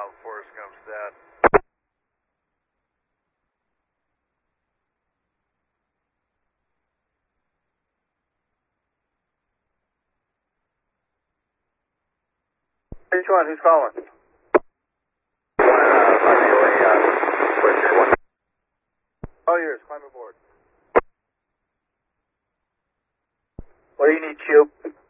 miles, Forrest Gump stat. Which one? Who's calling? All yours. Climb aboard. What do you need, Cube?